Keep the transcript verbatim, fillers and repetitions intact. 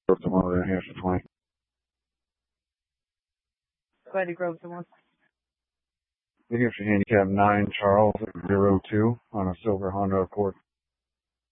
Grove to one, New Hampshire twenty. Glad Grove to one. New Hampshire handicap nine, Charles, zero two on a silver Honda Accord.